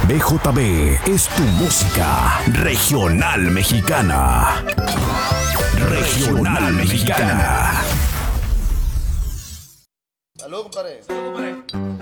BJB es tu música regional mexicana. Regional mexicana. Salud, compadre.